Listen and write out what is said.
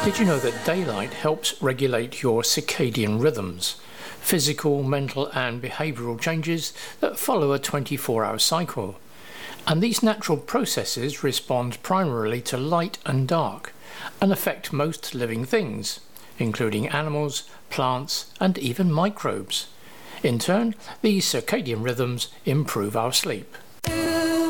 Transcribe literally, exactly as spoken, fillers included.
Did you know that daylight helps regulate your circadian rhythms, physical, mental and behavioural changes that follow a twenty-four hour cycle? And these natural processes respond primarily to light and dark and affect most living things, including animals, plants and even microbes. In turn, these circadian rhythms improve our sleep.